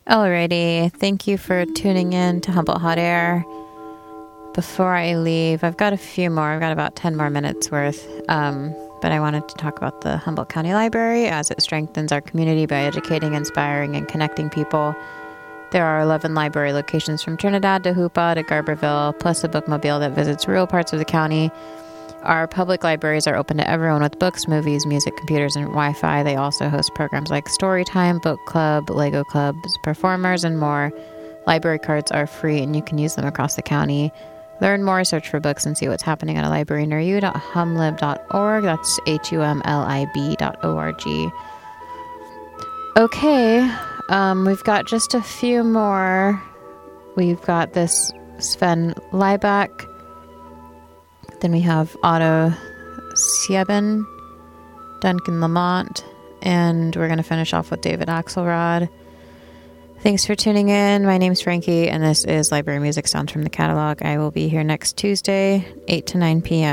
Alrighty, thank you for tuning in to Humboldt Hot Air. Before I leave, I've got a few more. I've got about 10 more minutes worth. But I wanted to talk about the Humboldt County Library as it strengthens our community by educating, inspiring, and connecting people. There are 11 library locations from Trinidad to Hoopa to Garberville, plus a bookmobile that visits rural parts of the county. Our public libraries are open to everyone with books, movies, music, computers, and Wi-Fi. They also host programs like Storytime, Book Club, Lego Clubs, Performers, and more. Library cards are free, and you can use them across the county. Learn more, search for books, and see what's happening at a library near you. .humlib.org. That's HUMLIB.org. Okay, we've got just a few more. We've got this Sven Liebeck. Then we have Otto Sieben, Duncan Lamont, and we're going to finish off with David Axelrod. Thanks for tuning in. My name's Frankie, and this is Library Music Sounds from the Catalog. I will be here next Tuesday, 8 to 9 p.m.